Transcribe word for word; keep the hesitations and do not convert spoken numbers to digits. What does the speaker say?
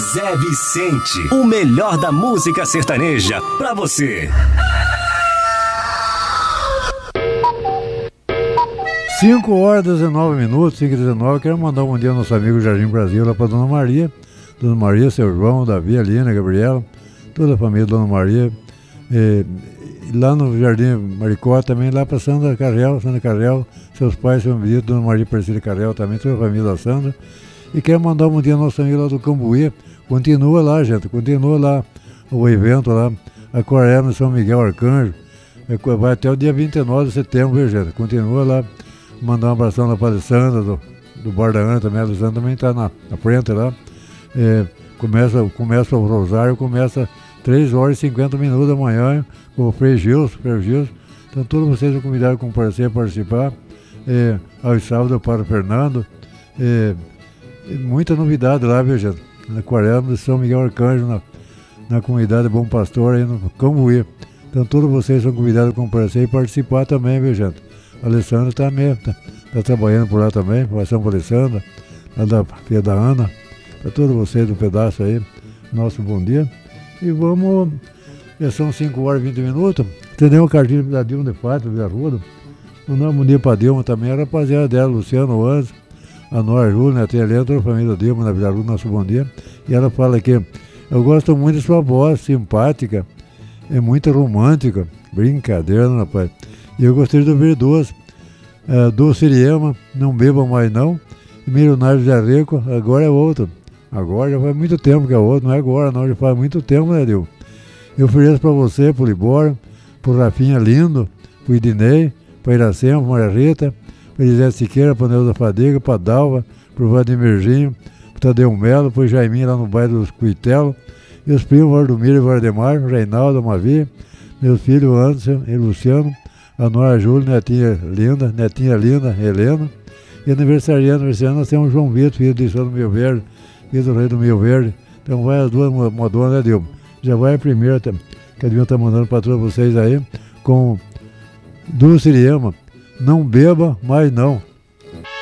Zé Vicente, o melhor da música sertaneja pra você. cinco horas e dezenove minutos, cinco e dezenove. Quero mandar um bom dia ao nosso amigo Jardim Brasil, lá para Dona Maria. Dona Maria, seu João, Davi, Alina, Gabriela, toda a família Dona Maria. E, lá no Jardim Maricó também, lá para Sandra Carrel, Sandra Carrel, seus pais, seu visito, Dona Maria Aparecida Carrel também, toda a família da Sandra. E quero mandar um bom dia ao nosso amigo lá do Cambuí. Continua lá, gente, continua lá o evento lá, Aquarela no São Miguel Arcanjo. Vai até o dia vinte e nove de setembro, viu, gente? Continua lá. Mandar um abração lá para a Alessandra, do, do Bar da Ana também. A Alessandra também está na, na frente lá. É, começa, começa o Rosário, começa três horas e cinquenta minutos da manhã, com o Frei Gilson, Frei Gilson. Então todos vocês são convidados a comparecer, a participar. É, aos sábados para o Fernando. É, muita novidade lá, viu, gente? Na Aquarela de São Miguel Arcanjo, na, na comunidade Bom Pastor, aí no Cambuí. Então todos vocês são convidados a comparecer e participar também, viu, gente? A Alessandra está tá, tá trabalhando por lá também, conversando com a Alessandra, lá da filha da Ana. Para todos vocês do pedaço aí, nosso bom dia. E vamos, já são cinco horas e vinte minutos. Entendeu o cartinho da Dilma de Fato, da Arruda. Mandar um bom dia para a Dilma também, a rapaziada dela, Luciano Anzo, a Nora Júlia, a tia Helena, toda a família da Dilma na Vila Arruda, nosso bom dia. E ela fala que eu gosto muito da sua voz, simpática, é muito romântica. Brincadeira, rapaz. E eu gostaria de ouvir duas. É, do Siriema, Não Beba Mais Não. E Milionário Zé Rico, agora é outro. Agora já faz muito tempo que é outro, não é agora não, já faz muito tempo, né, Dil? Eu ofereço para você, pro Libório, pro Rafinha Lindo, pro Idinei, pra Iracema, pra Maria Rita, pra Elisete Siqueira, pra Neuza Fadiga, pra Dalva, pro Vladimirzinho, pro Tadeu Melo, pro Jaiminho lá no bairro dos Cuitelo, e os primos Valdomiro e Valdemar, Reinaldo, Mavi, meus filhos Anderson e Luciano, a Nora Júlia, netinha linda, netinha linda, Helena. E aniversariando, aniversariando, nós temos João Vitor, filho de São do Mil Verde, filho do Rei do Mil Verde. Então vai as duas modonas, né, Dilma? Já vai a primeira, que a Dilma está mandando para todos vocês aí, com do Siriema, Não Beba Mais Não.